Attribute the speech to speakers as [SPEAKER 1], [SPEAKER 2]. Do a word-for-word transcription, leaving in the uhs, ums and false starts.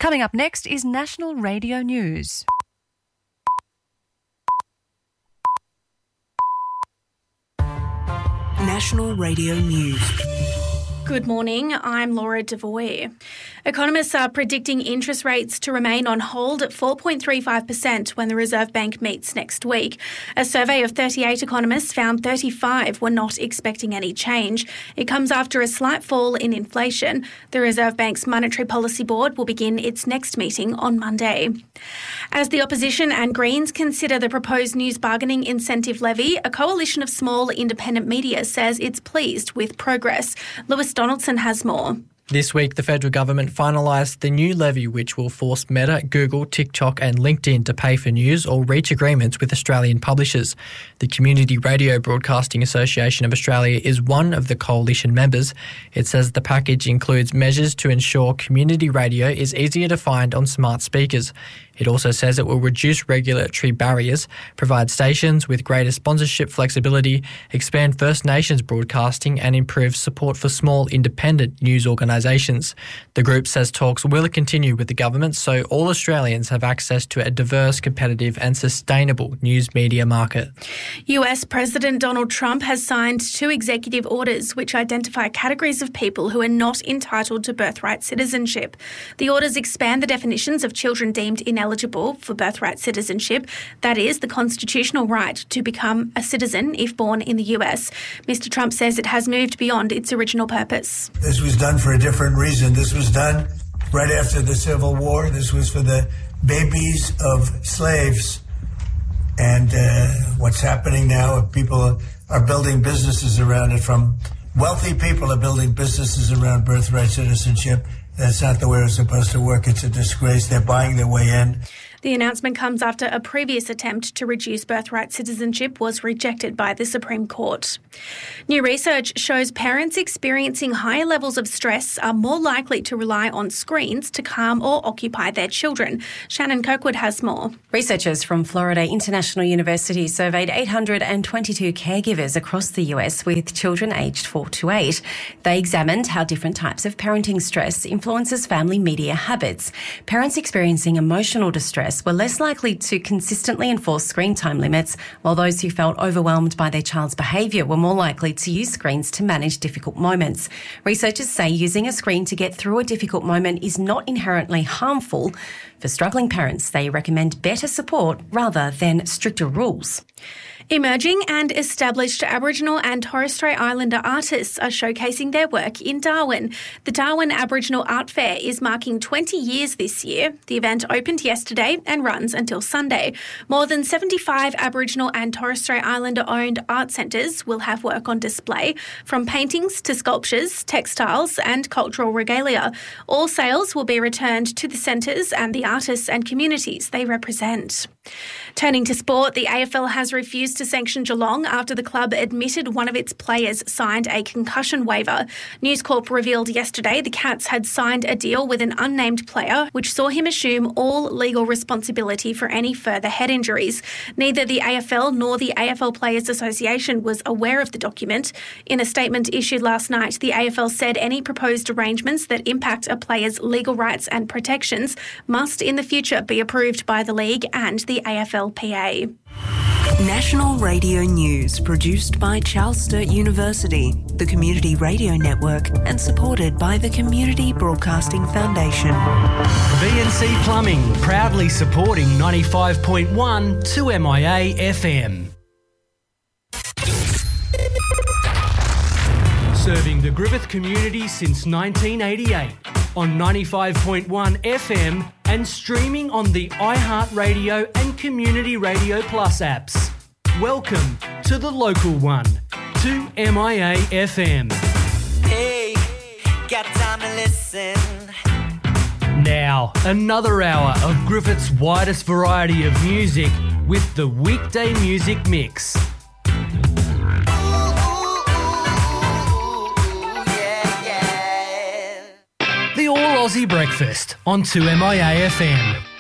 [SPEAKER 1] Coming up next is National Radio News.
[SPEAKER 2] National Radio News.
[SPEAKER 3] Good morning, I'm Laura Devoy. Economists are predicting interest rates to remain on hold at four point three five percent when the Reserve Bank meets next week. A survey of thirty-eight economists found thirty-five were not expecting any change. It comes after a slight fall in inflation. The Reserve Bank's Monetary Policy Board will begin its next meeting on Monday. As the opposition and Greens consider the proposed news bargaining incentive levy, a coalition of small independent media says it's pleased with progress. Lewis Donaldson has more.
[SPEAKER 4] This week, the federal government finalised the new levy which will force Meta, Google, TikTok and LinkedIn to pay for news or reach agreements with Australian publishers. The Community Radio Broadcasting Association of Australia is one of the coalition members. It says the package includes measures to ensure community radio is easier to find on smart speakers. It also says it will reduce regulatory barriers, provide stations with greater sponsorship flexibility, expand First Nations broadcasting and improve support for small independent news organisations. The group says talks will continue with the government so all Australians have access to a diverse, competitive and sustainable news media market.
[SPEAKER 3] U S President Donald Trump has signed two executive orders which identify categories of people who are not entitled to birthright citizenship. The orders expand the definitions of children deemed ineligible eligible for birthright citizenship, that is, the constitutional right to become a citizen if born in the U S. Mister Trump says it has moved beyond its original purpose.
[SPEAKER 5] This was done for a different reason. This was done right after the Civil War. This was for the babies of slaves. And uh, what's happening now, people are building businesses around it. From wealthy people are building businesses around birthright citizenship. That's not the way it's supposed to work. It's a disgrace. They're buying their way in.
[SPEAKER 3] The announcement comes after a previous attempt to reduce birthright citizenship was rejected by the Supreme Court. New research shows parents experiencing higher levels of stress are more likely to rely on screens to calm or occupy their children. Shannon Kirkwood has more.
[SPEAKER 6] Researchers from Florida International University surveyed eight hundred twenty-two caregivers across the U S with children aged four to eight. They examined how different types of parenting stress influences family media habits. Parents experiencing emotional distress were less likely to consistently enforce screen time limits, while those who felt overwhelmed by their child's behaviour were more likely to use screens to manage difficult moments. Researchers say using a screen to get through a difficult moment is not inherently harmful. For struggling parents, they recommend better support rather than stricter rules.
[SPEAKER 3] Emerging and established Aboriginal and Torres Strait Islander artists are showcasing their work in Darwin. The Darwin Aboriginal Art Fair is marking twenty years this year. The event opened yesterday and runs until Sunday. More than seventy-five Aboriginal and Torres Strait Islander-owned art centres will have work on display, from paintings to sculptures, textiles and cultural regalia. All sales will be returned to the centres and the artists and communities they represent. Turning to sport, the A F L has refused to sanction Geelong after the club admitted one of its players signed a concussion waiver. News Corp revealed yesterday the Cats had signed a deal with an unnamed player, which saw him assume all legal responsibility for any further head injuries. Neither the A F L nor the A F L Players Association was aware of the document. In a statement issued last night, the A F L said any proposed arrangements that impact a player's legal rights and protections must in the future be approved by the league and the A F L P A.
[SPEAKER 2] National Radio News, produced by Charles Sturt University, the Community Radio Network, and supported by the Community Broadcasting Foundation.
[SPEAKER 7] V and C Plumbing, proudly supporting ninety-five point one two M I A F M. Serving the Griffith community since nineteen eighty-eight on ninety-five point one F M and streaming on the iHeartRadio and Community Radio Plus apps. Welcome to the local one, two M I A F M.
[SPEAKER 8] Hey, got time to listen.
[SPEAKER 7] Now, another hour of Griffith's widest variety of music with the Weekday Music Mix. The All Aussie Breakfast on two M I A F M.